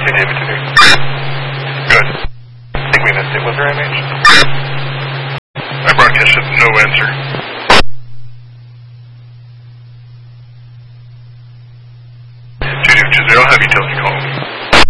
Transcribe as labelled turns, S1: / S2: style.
S1: Hey, David, today. Good. I think we missed it. Was there MH? I broadcast no answer.